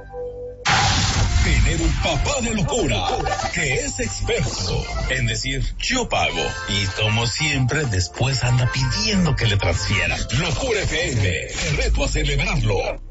Tener un papá de locura que es experto en decir yo pago y como siempre después anda pidiendo que le transfieran. Locura FM, te reto a celebrarlo.